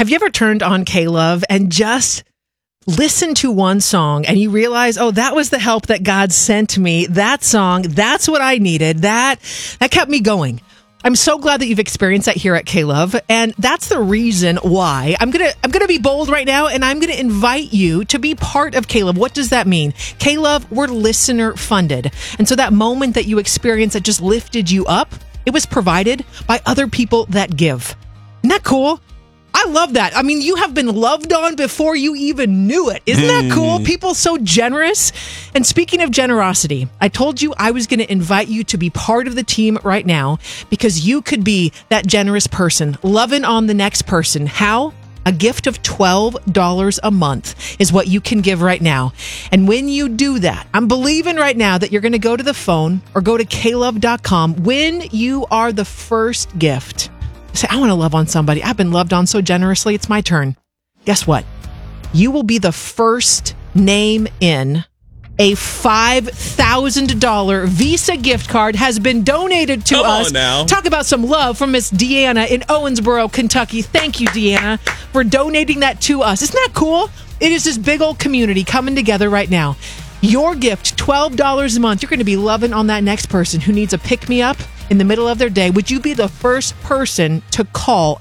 Have you ever turned on K-Love and just listened to one song and you realize, oh, that was the help that God sent me. That song, that's what I needed. That kept me going. I'm so glad that you've experienced that here at K-Love, and that's the reason why I'm gonna be bold right now, and I'm gonna invite you to be part of K-Love. What does that mean? K-Love, we're listener funded, and so that moment that you experienced that just lifted you up, it was provided by other people that give. Isn't that cool? I love that. I mean, you have been loved on before you even knew it. Isn't that cool? People so generous. And speaking of generosity, I told you I was going to invite you to be part of the team right now because you could be that generous person, loving on the next person. How? A gift of $12 a month is what you can give right now. And when you do that, I'm believing right now that you're going to go to the phone or go to klove.com when you are the first gift. Say, I want to love on somebody. I've been loved on so generously. It's my turn. Guess what? You will be the first name in a $5,000 Visa gift card has been donated to us. Now. Talk about some love from Miss Deanna in Owensboro, Kentucky. Thank you, Deanna, for donating that to us. Isn't that cool? It is this big old community coming together right now. Your gift, $12 a month. You're going to be loving on that next person who needs a pick-me-up in the middle of their day. Would you be the first person to call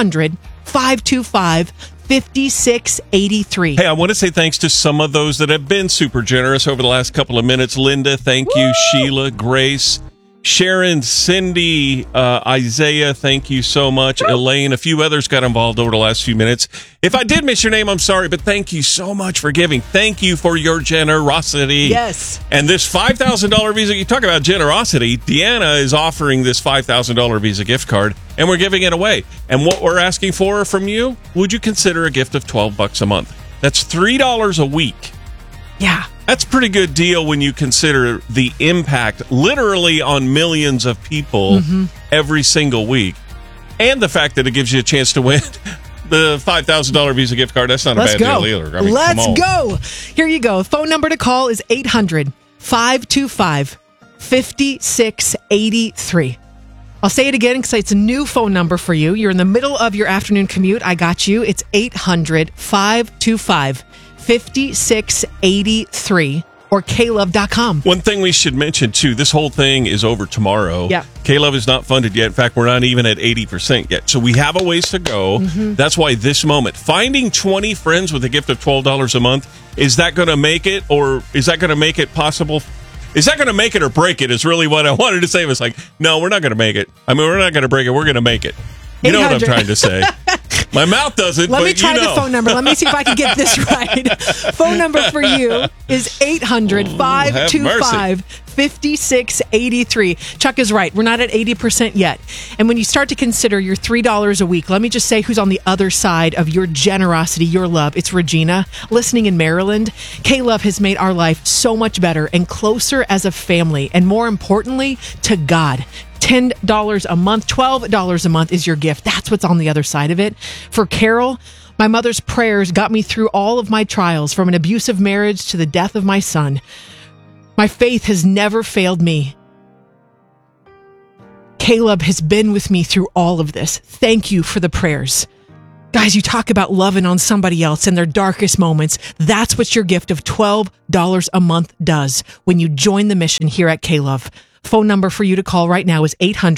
800-525-5683? Hey, I want to say thanks to some of those that have been super generous over the last couple of minutes. Linda, thank you. Sheila, Grace, Sharon, Cindy, Isaiah, thank you so much. Elaine, a few others got involved over the last few minutes. If I did miss your name, I'm sorry, but thank you so much for giving. Thank you for your generosity. Yes. And this $5,000 Visa, you talk about generosity, Deanna is offering this $5,000 Visa gift card, and we're giving it away. And what we're asking for from you, would you consider a gift of $12 a month? That's $3 a week. Yeah. That's a pretty good deal when you consider the impact literally on millions of people every single week. And the fact that it gives you a chance to win the $5,000 Visa gift card. That's not a bad deal either. I mean, Let's go. Here you go. Phone number to call is 800-525-5683. I'll say it again because it's a new phone number for you. You're in the middle of your afternoon commute. I got you. It's 800-525-5683 or klove.com. One thing we should mention, too, this whole thing is over tomorrow. Yeah. K-Love is not funded yet. In fact, we're not even at 80% yet. So we have a ways to go. That's why this moment, finding 20 friends with a gift of $12 a month, is that going to make it, or is that going to make it possible? Is that going to make it or break it is really what I wanted to say. It was like, no, we're not going to make it. I mean, we're not going to break it. We're going to make it. You know what I'm trying to say. My mouth doesn't, Let but me try you know. the phone number. Let me see if I can get this right. Phone number for you is 800-525-5683. Chuck is right. We're not at 80% yet. And when you start to consider your $3 a week, let me just say who's on the other side of your generosity, your love. It's Regina, listening in Maryland. K-Love has made our life so much better and closer as a family, and more importantly, to God. $10 a month, $12 a month is your gift. That's what's on the other side of it. For Carol, my mother's prayers got me through all of my trials, from an abusive marriage to the death of my son. My faith has never failed me. K-Love has been with me through all of this. Thank you for the prayers. Guys, you talk about loving on somebody else in their darkest moments. That's what your gift of $12 a month does when you join the mission here at K-Love. Phone number for you to call right now is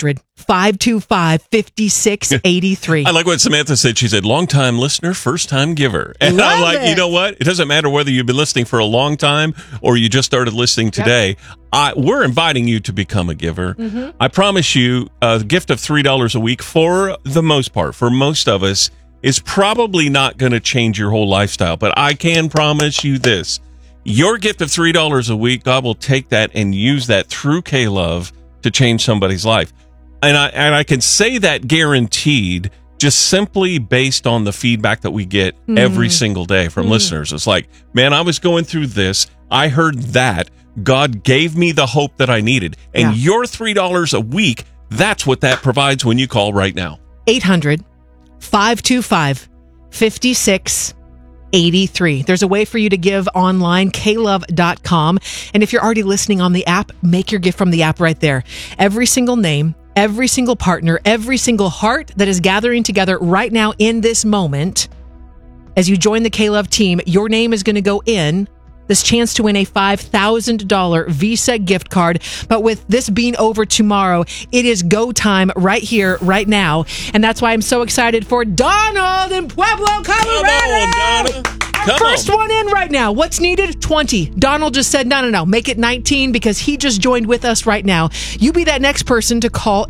800-525-5683. I like what Samantha said. She said, long-time listener, first-time giver. And Love I'm like, it. you know what? It doesn't matter whether you've been listening for a long time or you just started listening today. We're inviting you to become a giver. I promise you, a gift of $3 a week, for the most part, for most of us, is probably not going to change your whole lifestyle. But I can promise you this. Your gift of $3 a week, God will take that and use that through K-Love to change somebody's life. And I can say that guaranteed, just simply based on the feedback that we get every single day from listeners. It's like, man, I was going through this. I heard that. God gave me the hope that I needed. And your $3 a week, that's what that provides when you call right now. 800-525-5683. There's a way for you to give online, klove.com. And if you're already listening on the app, make your gift from the app right there. Every single name every single partner, every single heart that is gathering together right now in this moment. As you join the K-Love team, your name is going to go in this chance to win a $5,000 Visa gift card. But with this being over tomorrow, it is go time right here, right now. And that's why I'm so excited for Donald in Pueblo, Colorado. Come on, Donna. First one in right now. What's needed? 20. Donald just said, no. Make it 19 because he just joined with us right now. You be that next person to call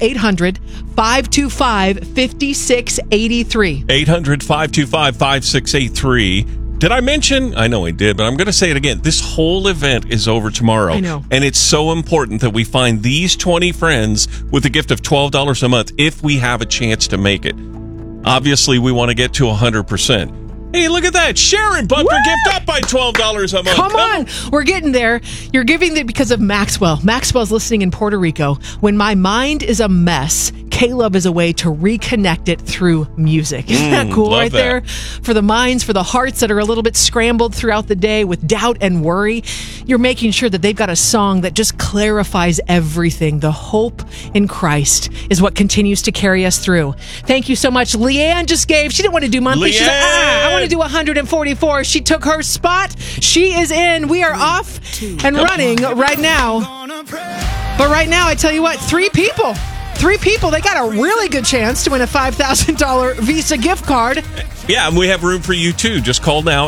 800-525-5683. 800-525-5683. Did I mention? I know I did, but I'm going to say it again. This whole event is over tomorrow. I know. And it's so important that we find these 20 friends with a gift of $12 a month if we have a chance to make it. Obviously, we want to get to 100%. Hey, look at that. Sharon bumped her gift up by $12 a month. Come on. We're getting there. You're giving it because of Maxwell. Maxwell's listening in Puerto Rico. When my mind is a mess, K-Love is a way to reconnect it through music. Isn't that cool right there? For the minds, for the hearts that are a little bit scrambled throughout the day with doubt and worry, you're making sure that they've got a song that just clarifies everything. The hope in Christ is what continues to carry us through. Thank you so much. Leanne just gave. She didn't want to do monthly. She said, I want to do 144. She took her spot. She is in. We are off and running right now. But right now, I tell you what, three people, they got a really good chance to win a $5,000 Visa gift card. Yeah, and we have room for you too. Just call now,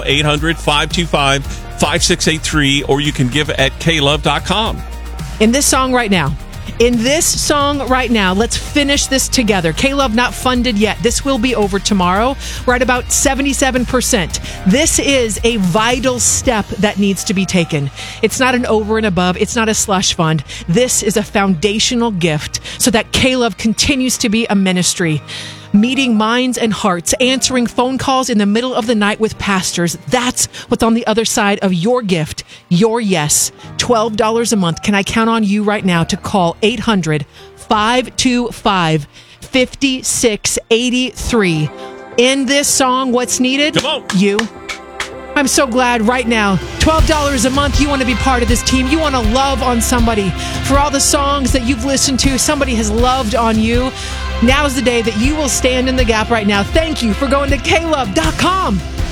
800-525-5683, or you can give at klove.com. In this song right now, let's finish this together. K-Love not funded yet. This will be over tomorrow. We're at about 77%. This is a vital step that needs to be taken. It's not an over and above. It's not a slush fund. This is a foundational gift so that K-Love continues to be a ministry. Meeting minds and hearts, answering phone calls in the middle of the night with pastors. That's what's on the other side of your gift, your yes. $12 a month. Can I count on you right now to call 800-525-5683. In this song, what's needed? Come on. You. I'm so glad right now, $12 a month, you want to be part of this team. You want to love on somebody. For all the songs that you've listened to, somebody has loved on you. Now's the day that you will stand in the gap right now. Thank you for going to klove.com.